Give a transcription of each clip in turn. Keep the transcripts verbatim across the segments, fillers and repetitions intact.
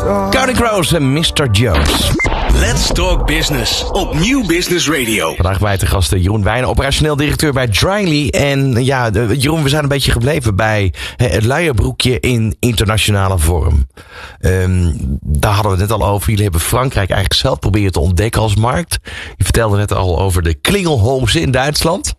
Counting Crows en mister Jones. Let's Talk Business op Nieuw Business Radio. Vandaag bij te gast Jeroen Wijnen, operationeel directeur bij Dryly. En ja, de, Jeroen, we zijn een beetje gebleven bij he, het luierbroekje in internationale vorm. Um, daar hadden we het net al over. Jullie hebben Frankrijk eigenlijk zelf proberen te ontdekken als markt. Je vertelde net al over de klingelholzen in Duitsland.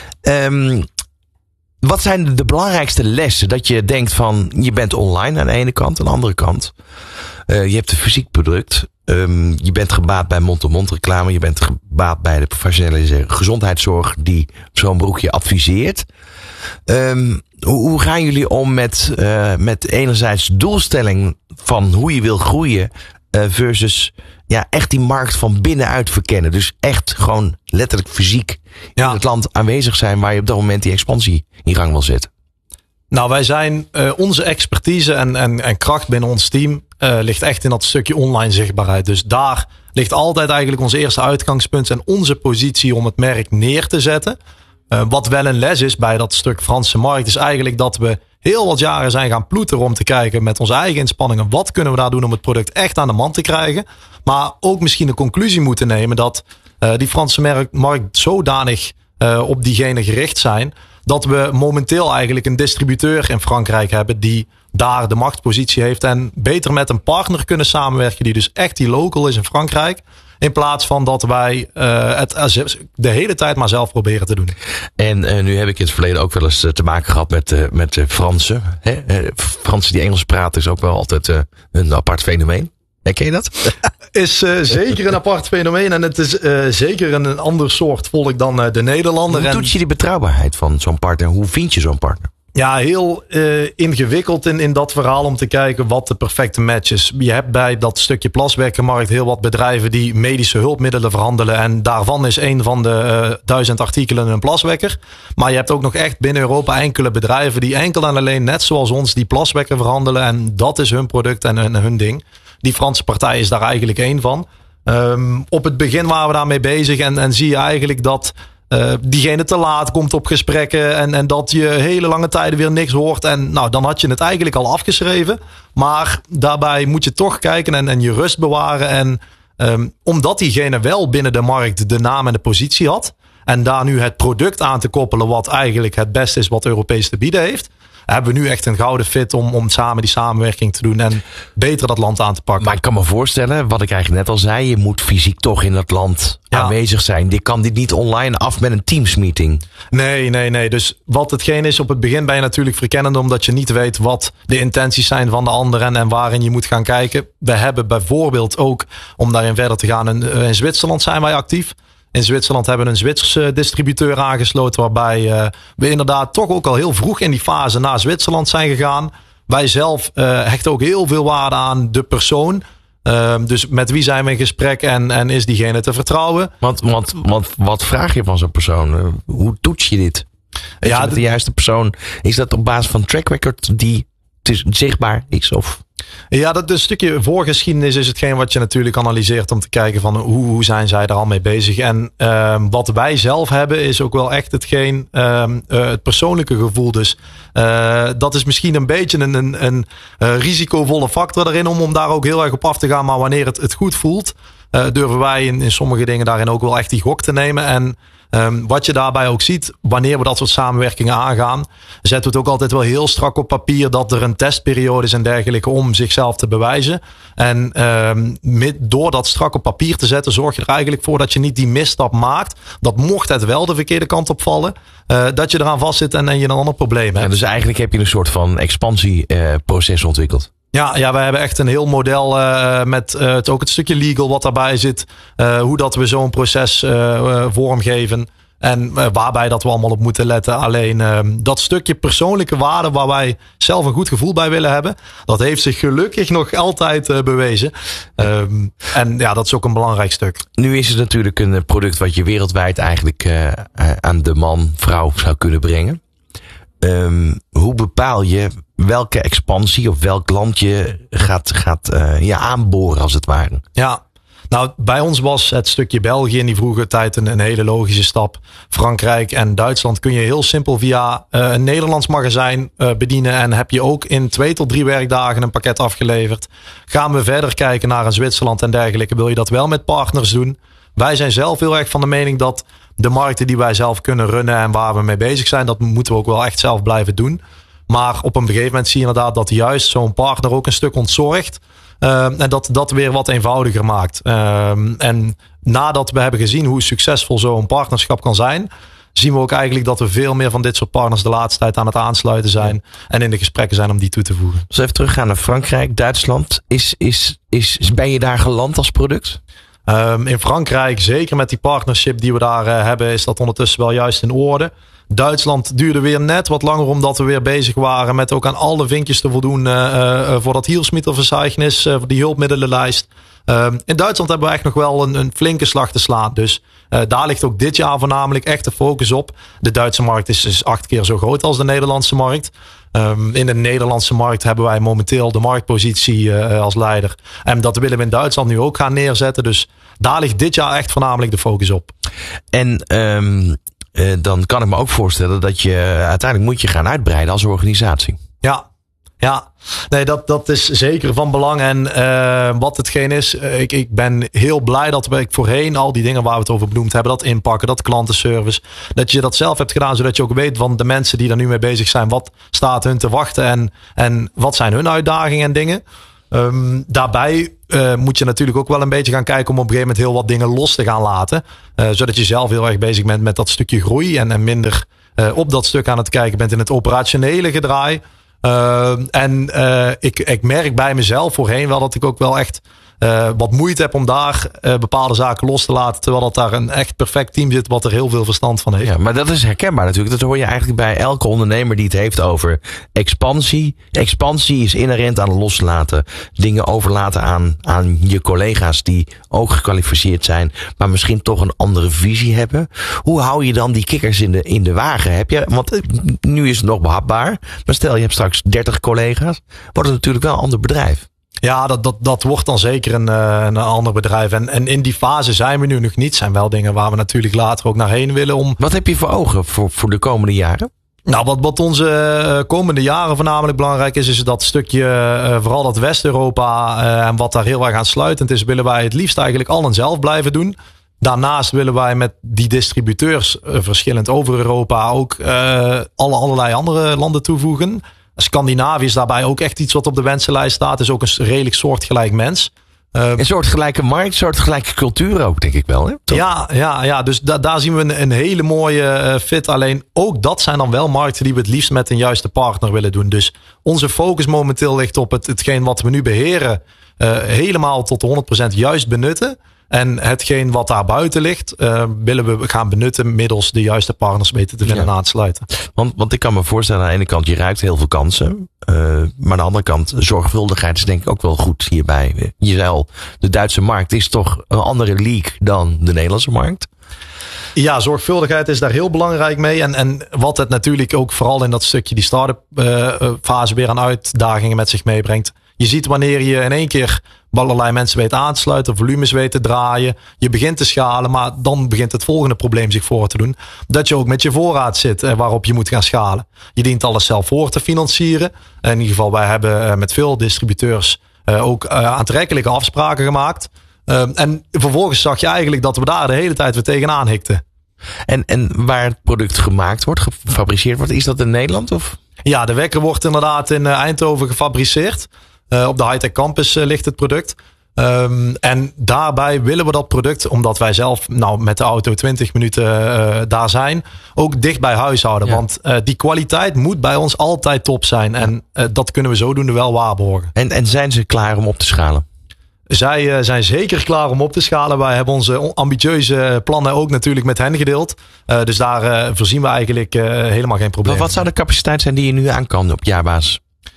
Um, wat zijn de belangrijkste lessen? Dat je denkt van, je bent online aan de ene kant, aan de andere kant. Uh, je hebt een fysiek product. Um, je bent gebaat bij mond-to-mond reclame. Je bent gebaat bij de professionele gezondheidszorg die zo'n broekje adviseert. Um, hoe, hoe gaan jullie om met, uh, met enerzijds doelstelling van hoe je wil groeien uh, versus ja, echt die markt van binnenuit verkennen. Dus echt gewoon letterlijk fysiek ja. in het land aanwezig zijn waar je op dat moment die expansie in gang wil zetten. Nou, wij zijn, uh, onze expertise en, en, en kracht binnen ons team uh, ligt echt in dat stukje online zichtbaarheid. Dus daar ligt altijd eigenlijk ons eerste uitgangspunt en onze positie om het merk neer te zetten. Uh, wat wel een les is bij dat stuk Franse markt is eigenlijk dat we heel wat jaren zijn gaan ploeteren om te kijken met onze eigen inspanningen. Wat kunnen we daar doen om het product echt aan de man te krijgen? Maar ook misschien de conclusie moeten nemen dat uh, die Franse markt, markt zodanig uh, op diegene gericht zijn dat we momenteel eigenlijk een distributeur in Frankrijk hebben die daar de machtspositie heeft en beter met een partner kunnen samenwerken die dus echt die local is in Frankrijk. In plaats van dat wij uh, het de hele tijd maar zelf proberen te doen. En uh, nu heb ik in het verleden ook wel eens te maken gehad met, uh, met uh, Fransen. Hè? Uh, Fransen die Engels praten is ook wel altijd uh, een apart fenomeen. Ken je dat? Is uh, zeker een apart fenomeen. En het is uh, zeker een, een ander soort volk dan uh, de Nederlander. Hoe toets je die betrouwbaarheid van zo'n partner? Hoe vind je zo'n partner? Ja, heel uh, ingewikkeld in, in dat verhaal om te kijken wat de perfecte match is. Je hebt bij dat stukje plaswerkenmarkt heel wat bedrijven die medische hulpmiddelen verhandelen. En daarvan is een van de uh, duizend artikelen een plaswekker. Maar je hebt ook nog echt binnen Europa enkele bedrijven die enkel en alleen net zoals ons die plaswekker verhandelen. En dat is hun product en, en hun ding. Die Franse partij is daar eigenlijk één van. Um, op het begin waren we daarmee bezig en, en zie je eigenlijk dat uh, diegene te laat komt op gesprekken en, en dat je hele lange tijden weer niks hoort. En nou, dan had je het eigenlijk al afgeschreven. Maar daarbij moet je toch kijken en, en je rust bewaren. En um, omdat diegene wel binnen de markt de naam en de positie had en daar nu het product aan te koppelen wat eigenlijk het beste is wat Europees te bieden heeft, hebben we nu echt een gouden fit om, om samen die samenwerking te doen en beter dat land aan te pakken. Maar ik kan me voorstellen, wat ik eigenlijk net al zei, je moet fysiek toch in dat land ja. aanwezig zijn. Je kan dit niet online af met een Teams meeting. Nee, nee, nee. Dus wat hetgeen is, op het begin ben je natuurlijk verkennende omdat je niet weet wat de intenties zijn van de ander en, en waarin je moet gaan kijken. We hebben bijvoorbeeld ook, om daarin verder te gaan, in, in Zwitserland zijn wij actief. In Zwitserland hebben we een Zwitserse distributeur aangesloten waarbij uh, we inderdaad toch ook al heel vroeg in die fase naar Zwitserland zijn gegaan. Wij zelf uh, hechten ook heel veel waarde aan de persoon. Uh, dus met wie zijn we in gesprek en, en is diegene te vertrouwen? Want, want, want wat vraag je van zo'n persoon? Uh, hoe toets je dit? Weet ja, je, de juiste persoon, is dat op basis van track record die zichtbaar is of? Ja, dat een stukje voorgeschiedenis is hetgeen wat je natuurlijk analyseert om te kijken van hoe, hoe zijn zij er al mee bezig. En uh, wat wij zelf hebben is ook wel echt hetgeen, uh, uh, het persoonlijke gevoel. Dus uh, dat is misschien een beetje een, een, een uh, risicovolle factor daarin om, om daar ook heel erg op af te gaan. Maar wanneer het, het goed voelt, uh, durven wij in, in sommige dingen daarin ook wel echt die gok te nemen. En Um, wat je daarbij ook ziet, wanneer we dat soort samenwerkingen aangaan, zetten we het ook altijd wel heel strak op papier dat er een testperiode is en dergelijke om zichzelf te bewijzen. En um, met, door dat strak op papier te zetten, zorg je er eigenlijk voor dat je niet die misstap maakt. Dat mocht het wel de verkeerde kant op vallen, uh, dat je eraan vastzit en, en je een ander probleem hebt. Ja, dus eigenlijk heb je een soort van expansieproces uh, ontwikkeld. Ja, ja, wij hebben echt een heel model uh, met uh, het, ook het stukje legal wat daarbij zit. Uh, hoe dat we zo'n proces uh, uh, vormgeven. En uh, waarbij dat we allemaal op moeten letten. Alleen uh, dat stukje persoonlijke waarde waar wij zelf een goed gevoel bij willen hebben. Dat heeft zich gelukkig nog altijd uh, bewezen. Um, en ja, dat is ook een belangrijk stuk. Nu is het natuurlijk een product wat je wereldwijd eigenlijk uh, aan de man, vrouw zou kunnen brengen. Um, hoe bepaal je welke expansie of welk land je gaat, gaat uh, ja, aanboren als het ware? Ja, Nou, bij ons was het stukje België in die vroege tijd een, een hele logische stap. Frankrijk en Duitsland kun je heel simpel via uh, een Nederlands magazijn uh, bedienen. En heb je ook in twee tot drie werkdagen een pakket afgeleverd. Gaan we verder kijken naar een Zwitserland en dergelijke, wil je dat wel met partners doen. Wij zijn zelf heel erg van de mening dat de markten die wij zelf kunnen runnen en waar we mee bezig zijn, dat moeten we ook wel echt zelf blijven doen. Maar op een gegeven moment zie je inderdaad dat juist zo'n partner ook een stuk ontzorgt. Uh, en dat dat weer wat eenvoudiger maakt. Uh, en nadat we hebben gezien hoe succesvol zo'n partnerschap kan zijn, zien we ook eigenlijk dat we veel meer van dit soort partners de laatste tijd aan het aansluiten zijn. En in de gesprekken zijn om die toe te voegen. Dus even teruggaan naar Frankrijk, Duitsland. Is, is, is, ben je daar geland als product? Um, in Frankrijk, zeker met die partnership die we daar uh, hebben, is dat ondertussen wel juist in orde. Duitsland duurde weer net wat langer omdat we weer bezig waren met ook aan alle vinkjes te voldoen uh, uh, voor dat Hilfsmittelverzeichnis, uh, voor die hulpmiddelenlijst. Uh, in Duitsland hebben we echt nog wel een, een flinke slag te slaan. Dus uh, daar ligt ook dit jaar voornamelijk echt de focus op. De Duitse markt is, is acht keer zo groot als de Nederlandse markt. Um, in de Nederlandse markt hebben wij momenteel de marktpositie uh, als leider. En dat willen we in Duitsland nu ook gaan neerzetten. Dus daar ligt dit jaar echt voornamelijk de focus op. En um, uh, dan kan ik me ook voorstellen dat je uh, uiteindelijk moet je gaan uitbreiden als organisatie. Ja. Ja, nee, dat, dat is zeker van belang. En uh, wat hetgeen is, uh, ik, ik ben heel blij dat we voorheen al die dingen waar we het over benoemd hebben, dat inpakken, dat klantenservice, dat je dat zelf hebt gedaan, zodat je ook weet van de mensen die daar nu mee bezig zijn, wat staat hun te wachten en, en wat zijn hun uitdagingen en dingen. Um, daarbij uh, moet je natuurlijk ook wel een beetje gaan kijken om op een gegeven moment heel wat dingen los te gaan laten. Uh, zodat je zelf heel erg bezig bent met dat stukje groei en, en minder uh, op dat stuk aan het kijken bent in het operationele gedraai. Uh, en uh, ik, ik merk bij mezelf voorheen wel dat ik ook wel echt uh, wat moeite heb om daar uh, bepaalde zaken los te laten. Terwijl dat daar een echt perfect team zit wat er heel veel verstand van heeft. Ja, maar dat is herkenbaar natuurlijk. Dat hoor je eigenlijk bij elke ondernemer die het heeft over expansie. Expansie is inherent aan loslaten. Dingen overlaten aan, aan je collega's die ook gekwalificeerd zijn, maar misschien toch een andere visie hebben. Hoe hou je dan die kikkers in de, in de wagen? Heb je, want nu is het nog behapbaar. Maar stel je hebt straks dertig collega's. Wordt het natuurlijk wel een ander bedrijf. Ja, dat, dat, dat wordt dan zeker een, een ander bedrijf. En, en in die fase zijn we nu nog niet. Zijn wel dingen waar we natuurlijk later ook naar heen willen. Om... Wat heb je voor ogen voor, voor de komende jaren? Nou, wat, wat onze komende jaren voornamelijk belangrijk is, is dat stukje, uh, vooral dat West-Europa uh, en wat daar heel erg aansluitend is, willen wij het liefst eigenlijk al en zelf blijven doen. Daarnaast willen wij met die distributeurs uh, verschillend over Europa ook uh, alle, allerlei andere landen toevoegen. Scandinavië is daarbij ook echt iets wat op de wensenlijst staat. Is ook een redelijk soortgelijk mens. Uh, een soortgelijke markt, een soortgelijke cultuur ook, denk ik wel. Hè? Ja, ja, ja, dus da- daar zien we een, een hele mooie uh, fit. Alleen ook dat zijn dan wel markten die we het liefst met een juiste partner willen doen. Dus onze focus momenteel ligt op het, hetgeen wat we nu beheren. Uh, helemaal tot de honderd procent juist benutten. En hetgeen wat daar buiten ligt, uh, willen we gaan benutten middels de juiste partners weten te vinden en ja. aansluiten. Want, want ik kan me voorstellen, aan de ene kant, je ruikt heel veel kansen. Uh, maar aan de andere kant, zorgvuldigheid is denk ik ook wel goed hierbij. Je zei al, de Duitse markt is toch een andere league dan de Nederlandse markt. Ja, zorgvuldigheid is daar heel belangrijk mee. En, en wat het natuurlijk ook vooral in dat stukje die start-up uh, fase weer aan uitdagingen met zich meebrengt. Je ziet wanneer je in één keer allerlei mensen weet aan te sluiten, volumes weet te draaien. Je begint te schalen, maar dan begint het volgende probleem zich voor te doen. Dat je ook met je voorraad zit waarop je moet gaan schalen. Je dient alles zelf voor te financieren. In ieder geval, wij hebben met veel distributeurs ook aantrekkelijke afspraken gemaakt. En vervolgens zag je eigenlijk dat we daar de hele tijd weer tegenaan hikten. En, en waar het product gemaakt wordt, gefabriceerd wordt, is dat in Nederland? Of? Ja, de wekker wordt inderdaad in Eindhoven gefabriceerd. Uh, op de Hightech Campus uh, ligt het product. Um, en daarbij willen we dat product, omdat wij zelf nou met de auto twintig minuten uh, daar zijn, ook dicht bij huis houden. Ja. Want uh, die kwaliteit moet bij ons altijd top zijn. En uh, dat kunnen we zodoende wel waarborgen. En, en zijn ze klaar om op te schalen? Zij uh, zijn zeker klaar om op te schalen. Wij hebben onze ambitieuze plannen ook natuurlijk met hen gedeeld. Uh, dus daar uh, voorzien we eigenlijk uh, helemaal geen probleem. Maar wat zou de capaciteit zijn die je nu aan kan op jaarbasis?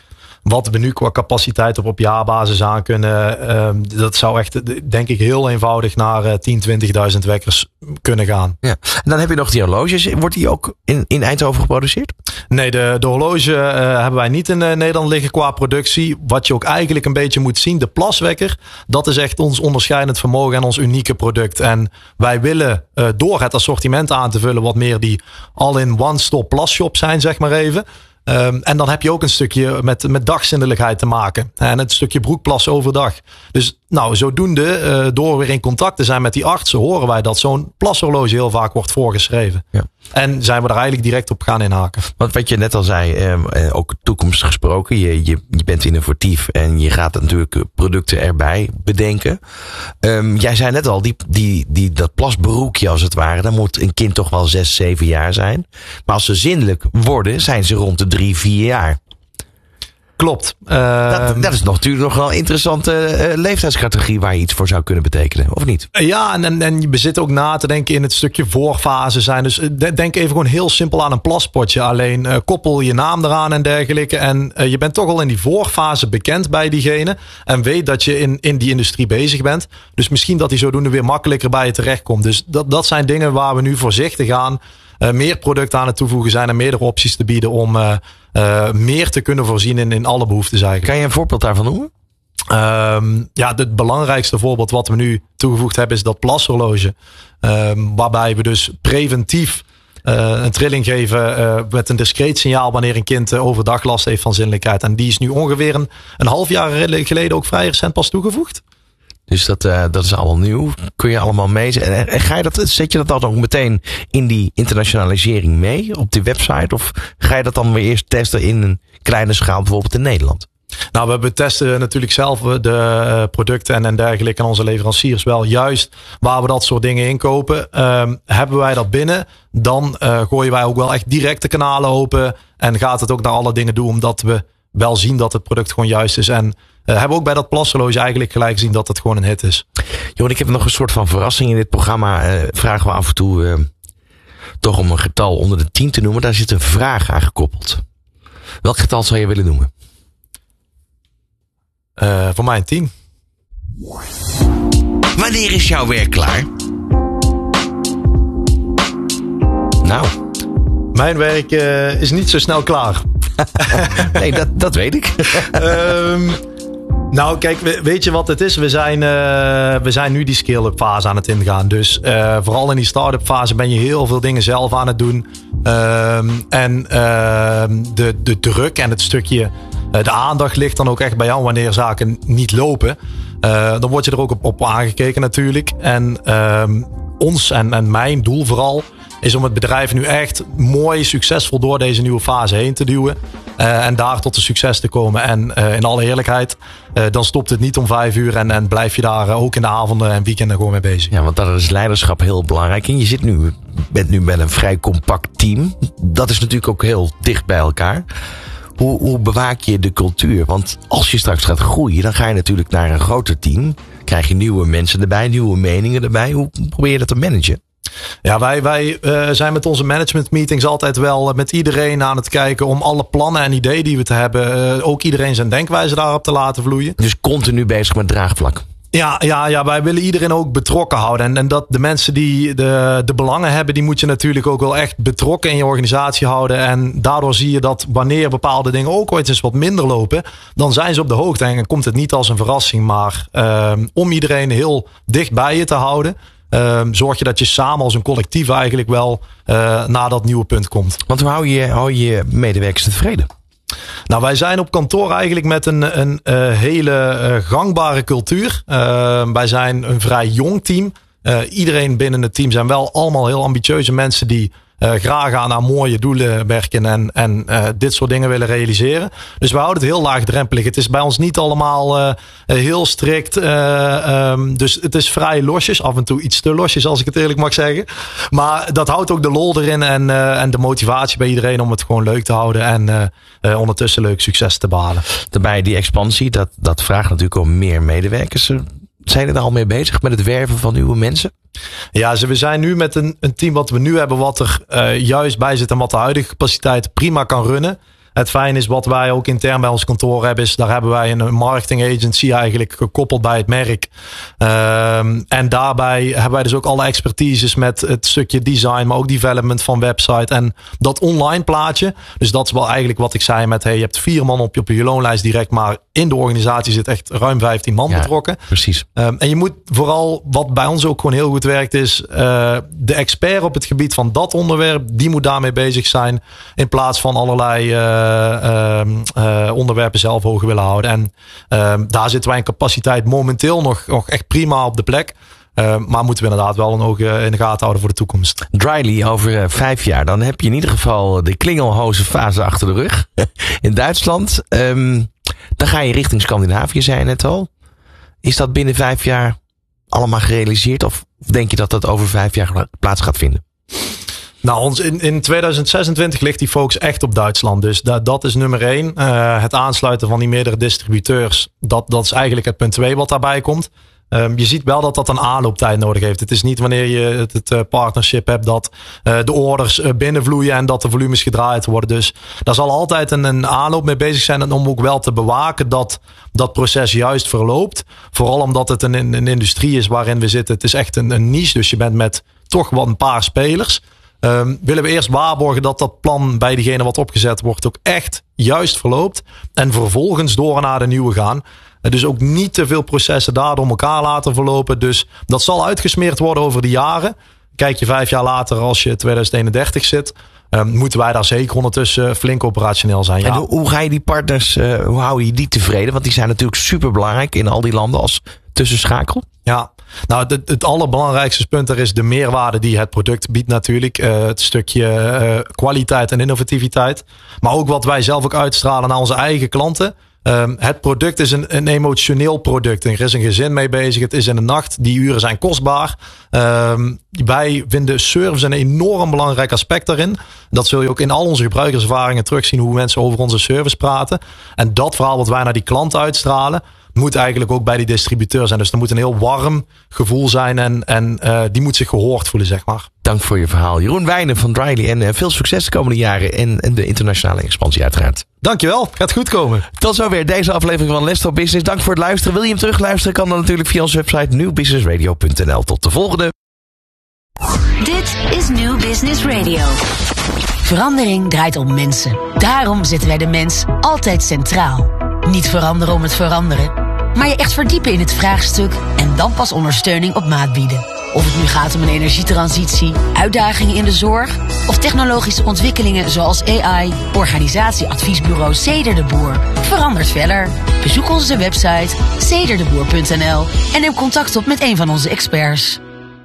wat we nu qua capaciteit op, op jaarbasis aan kunnen. Um, dat zou echt, denk ik, heel eenvoudig naar uh, tien, twintigduizend wekkers kunnen gaan. Ja. En dan heb je nog die horloges. Wordt die ook in, in Eindhoven geproduceerd? Nee, de, de horloge uh, hebben wij niet in uh, Nederland liggen qua productie. Wat je ook eigenlijk een beetje moet zien. De plaswekker, dat is echt ons onderscheidend vermogen en ons unieke product. En wij willen uh, door het assortiment aan te vullen wat meer die all-in-one-stop plasshop zijn, zeg maar even. Um, en dan heb je ook een stukje met, met dagzindelijkheid te maken. En het stukje broekplassen overdag. Dus nou, zodoende, uh, door weer in contact te zijn met die artsen, horen wij dat zo'n plashorloge heel vaak wordt voorgeschreven. Ja. En zijn we er eigenlijk direct op gaan inhaken. Want wat je net al zei, eh, ook toekomst gesproken. Je, je, je bent innovatief en je gaat natuurlijk producten erbij bedenken. Um, jij zei net al, die, die, die, dat plasbroekje als het ware, dan moet een kind toch wel zes, zeven jaar zijn. Maar als ze zindelijk worden, zijn ze rond de drie, vier jaar. Klopt. Uh, dat, dat is nog, natuurlijk nog wel een interessante uh, leeftijdscategorie waar je iets voor zou kunnen betekenen, of niet? Ja, en, en, en we zitten ook na te denken in het stukje voorfase zijn. Dus denk even gewoon heel simpel aan een plaspotje. Alleen uh, koppel je naam eraan en dergelijke. En uh, je bent toch al in die voorfase bekend bij diegene. En weet dat je in, in die industrie bezig bent. Dus misschien dat die zodoende weer makkelijker bij je terechtkomt. Dus dat, dat zijn dingen waar we nu voorzichtig aan uh, meer producten aan het toevoegen zijn en meerdere opties te bieden om Uh, Uh, meer te kunnen voorzien in, in alle behoeftes eigenlijk. Kan je een voorbeeld daarvan noemen? Um, ja, het belangrijkste voorbeeld wat we nu toegevoegd hebben is dat plashorloge. Um, waarbij we dus preventief uh, een trilling geven uh, met een discreet signaal wanneer een kind uh, overdag last heeft van zinnelijkheid. En die is nu ongeveer een, een half jaar geleden ook vrij recent pas toegevoegd. Dus dat, uh, dat is allemaal nieuw. Kun je allemaal mee. En, en ga je dat, zet je dat dan ook meteen in die internationalisering mee op die website? Of ga je dat dan weer eerst testen in een kleine schaal, bijvoorbeeld in Nederland? Nou, we testen natuurlijk zelf de producten en, en dergelijke en onze leveranciers wel. Juist waar we dat soort dingen inkopen. Um, hebben wij dat binnen, dan uh, gooien wij ook wel echt direct de kanalen open. En gaat het ook naar alle dingen doen, omdat we wel zien dat het product gewoon juist is. En Uh, hebben ook bij dat plashorloge eigenlijk gelijk gezien dat het gewoon een hit is. Jo, ik heb nog een soort van verrassing in dit programma. Uh, vragen we af en toe uh, toch om een getal onder de tien te noemen. Daar zit een vraag aan gekoppeld. Welk getal zou je willen noemen? Uh, voor mij een tien. Wanneer is jouw werk klaar? Nou. Mijn werk uh, is niet zo snel klaar. Nee, dat, dat weet ik. um, Nou, kijk, weet je wat het is? We zijn, uh, we zijn nu die scale-up fase aan het ingaan. Dus uh, vooral in die start-up fase ben je heel veel dingen zelf aan het doen. Uh, en uh, de, de druk en het stukje, uh, de aandacht ligt dan ook echt bij jou wanneer zaken niet lopen. Uh, dan word je er ook op, op aangekeken natuurlijk. En uh, ons en, en mijn doel vooral is om het bedrijf nu echt mooi, succesvol door deze nieuwe fase heen te duwen. Uh, en daar tot een succes te komen. En uh, in alle eerlijkheid, uh, dan stopt het niet om vijf uur. En, en blijf je daar uh, ook in de avonden en weekenden gewoon mee bezig. Ja, want daar is leiderschap heel belangrijk. En je zit nu, bent nu met een vrij compact team. Dat is natuurlijk ook heel dicht bij elkaar. Hoe, hoe bewaak je de cultuur? Want als je straks gaat groeien, dan ga je natuurlijk naar een groter team. Krijg je nieuwe mensen erbij, nieuwe meningen erbij. Hoe probeer je dat te managen? Ja, wij, wij uh, zijn met onze management meetings altijd wel uh, met iedereen aan het kijken om alle plannen en ideeën die we te hebben, uh, ook iedereen zijn denkwijze daarop te laten vloeien. Dus continu bezig met draagvlak. Ja, ja, ja, wij willen iedereen ook betrokken houden. En, en dat de mensen die de, de belangen hebben, die moet je natuurlijk ook wel echt betrokken in je organisatie houden. En daardoor zie je dat wanneer bepaalde dingen ook ooit eens wat minder lopen, dan zijn ze op de hoogte. En dan komt het niet als een verrassing, maar uh, om iedereen heel dicht bij je te houden. Uh, zorg je dat je samen als een collectief eigenlijk wel uh, naar dat nieuwe punt komt. Want hoe hou je, hou je medewerkers tevreden? Nou, wij zijn op kantoor eigenlijk met een, een uh, hele uh, gangbare cultuur. Uh, wij zijn een vrij jong team. Uh, iedereen binnen het team zijn wel allemaal heel ambitieuze mensen die Uh, graag aan, aan mooie doelen werken en, en uh, dit soort dingen willen realiseren. Dus we houden het heel laagdrempelig. Het is bij ons niet allemaal uh, heel strikt. Uh, um, dus het is vrij losjes. Af en toe iets te losjes, als ik het eerlijk mag zeggen. Maar dat houdt ook de lol erin en, uh, en de motivatie bij iedereen om het gewoon leuk te houden. En uh, uh, ondertussen leuk succes te behalen. Daarbij die expansie, dat, dat vraagt natuurlijk om meer medewerkers. Zijn er al mee bezig met het werven van nieuwe mensen? Ja, we zijn nu met een, een team wat we nu hebben, wat er uh, juist bij zit en wat de huidige capaciteit prima kan runnen. Het fijn is wat wij ook intern bij ons kantoor hebben, is daar hebben wij een marketing agency eigenlijk gekoppeld bij het merk. Um, en daarbij hebben wij dus ook alle expertises met het stukje design, maar ook development van website en dat online plaatje. Dus dat is wel eigenlijk wat ik zei met, hey, je hebt vier man op je, op je loonlijst direct, maar in de organisatie zit echt ruim vijftien man ja, betrokken. Precies. Um, en je moet vooral, wat bij ons ook gewoon heel goed werkt, is uh, de expert op het gebied van dat onderwerp, die moet daarmee bezig zijn, in plaats van allerlei uh, uh, uh, onderwerpen zelf hoog willen houden. En uh, daar zitten wij in capaciteit momenteel nog, nog echt prima op de plek. Uh, maar moeten we inderdaad wel een oog in de gaten houden voor de toekomst. Dryly over uh, vijf jaar. Dan heb je in ieder geval de klingelhoze fase achter de rug. In Duitsland. Um, dan ga je richting Scandinavië, zei je net al. Is dat binnen vijf jaar allemaal gerealiseerd? Of denk je dat dat over vijf jaar plaats gaat vinden? Nou, ons in, in tweeduizend zesentwintig ligt die focus echt op Duitsland. Dus da, dat is nummer één. Uh, het aansluiten van die meerdere distributeurs. Dat, dat is eigenlijk het punt twee wat daarbij komt. Um, je ziet wel dat dat een aanlooptijd nodig heeft. Het is niet wanneer je het, het uh, partnership hebt dat uh, de orders uh, binnenvloeien en dat de volumes gedraaid worden. Dus daar zal altijd een, een aanloop mee bezig zijn om ook wel te bewaken dat dat proces juist verloopt. Vooral omdat het een, een industrie is waarin we zitten. Het is echt een, een niche, dus je bent met toch wel een paar spelers. Um, willen we eerst waarborgen dat dat plan bij diegene wat opgezet wordt ook echt juist verloopt. En vervolgens door naar de nieuwe gaan. Dus ook niet te veel processen daar door elkaar laten verlopen. Dus dat zal uitgesmeerd worden over de jaren. Kijk je vijf jaar later als je tweeduizend eenendertig zit. Um, moeten wij daar zeker ondertussen flink operationeel zijn. Ja. En hoe, hoe ga je die partners, uh, hoe hou je die tevreden? Want die zijn natuurlijk super belangrijk in al die landen als tussenschakel. Ja, nou het, het allerbelangrijkste punt er is de meerwaarde die het product biedt natuurlijk. Uh, het stukje uh, kwaliteit en innovativiteit. Maar ook wat wij zelf ook uitstralen naar onze eigen klanten. Um, het product is een, een emotioneel product. Er is een gezin mee bezig. Het is in de nacht. Die uren zijn kostbaar. Um, wij vinden service een enorm belangrijk aspect daarin. Dat zul je ook in al onze gebruikerservaringen terugzien. Hoe mensen over onze service praten. En dat verhaal wat wij naar die klant uitstralen. Moet eigenlijk ook bij die distributeur zijn. Dus er moet een heel warm gevoel zijn. En, en uh, die moet zich gehoord voelen, zeg maar. Dank voor je verhaal. Jeroen Wijnen van Dryly. En uh, veel succes de komende jaren. En, en de internationale expansie uiteraard. Dankjewel. Gaat goed komen. Tot zover deze aflevering van Let's Talk Business. Dank voor het luisteren. Wil je hem terugluisteren? Kan dan natuurlijk via onze website nieuw business radio punt n l. Tot de volgende. Dit is New Business Radio. Verandering draait om mensen. Daarom zetten wij de mens altijd centraal. Niet veranderen om het veranderen, maar je echt verdiepen in het vraagstuk en dan pas ondersteuning op maat bieden. Of het nu gaat om een energietransitie, uitdagingen in de zorg of technologische ontwikkelingen zoals A I, organisatieadviesbureau Ceder de Boer. Verandert verder. Bezoek onze website ceder de boer punt n l en neem contact op met een van onze experts.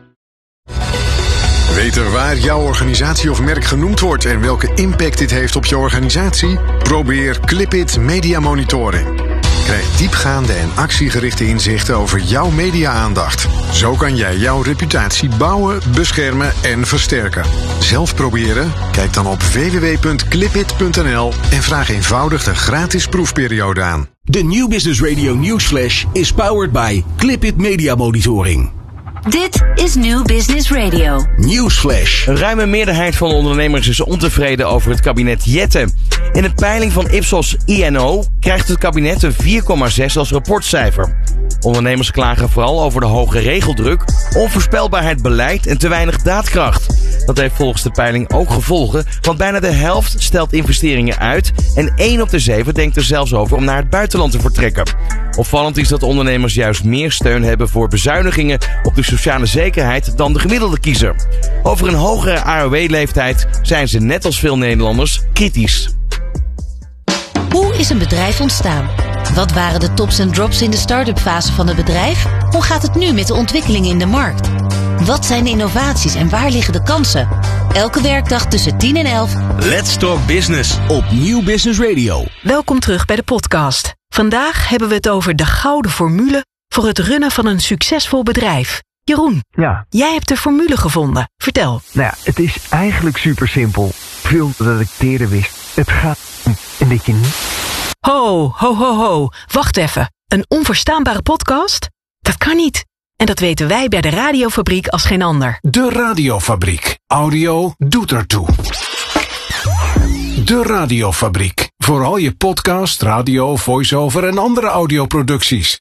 Weten waar jouw organisatie of merk genoemd wordt en welke impact dit heeft op je organisatie? Probeer Clipit Media Monitoring. Krijg diepgaande en actiegerichte inzichten over jouw media-aandacht. Zo kan jij jouw reputatie bouwen, beschermen en versterken. Zelf proberen? Kijk dan op w w w punt clipit punt n l en vraag eenvoudig de gratis proefperiode aan. De New Business Radio Newsflash is powered by Clipit Media Monitoring. Dit is New Business Radio. Newsflash. Een ruime meerderheid van de ondernemers is ontevreden over het kabinet Jette. In een peiling van Ipsos I N O krijgt het kabinet een vier komma zes als rapportcijfer. Ondernemers klagen vooral over de hoge regeldruk, onvoorspelbaarheid beleid en te weinig daadkracht. Dat heeft volgens de peiling ook gevolgen, want bijna de helft stelt investeringen uit en één op de zeven denkt er zelfs over om naar het buitenland te vertrekken. Opvallend is dat ondernemers juist meer steun hebben voor bezuinigingen op de sociale zekerheid dan de gemiddelde kiezer. Over een hogere A O W-leeftijd zijn ze net als veel Nederlanders kritisch. Hoe is een bedrijf ontstaan? Wat waren de tops en drops in de start-up fase van het bedrijf? Hoe gaat het nu met de ontwikkelingen in de markt? Wat zijn de innovaties en waar liggen de kansen? Elke werkdag tussen tien en elf. Let's Talk Business op New Business Radio. Welkom terug bij de podcast. Vandaag hebben we het over de gouden formule voor het runnen van een succesvol bedrijf. Jeroen, ja. Jij hebt de formule gevonden. Vertel. Nou ja, het is eigenlijk super simpel. Veel dat ik eerder wist. Het gaat om en dat je niet... Ho, ho, ho, ho. Wacht even. Een onverstaanbare podcast? Dat kan niet. En dat weten wij bij de Radiofabriek als geen ander. De Radiofabriek. Audio doet ertoe. De Radiofabriek. Voor al je podcast, radio, voice-over en andere audioproducties.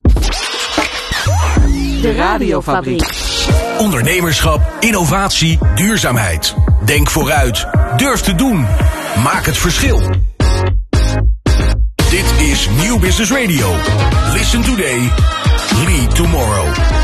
De Radiofabriek. Ondernemerschap, innovatie, duurzaamheid. Denk vooruit. Durf te doen. Maak het verschil. Dit is New Business Radio. Listen today. Lead tomorrow.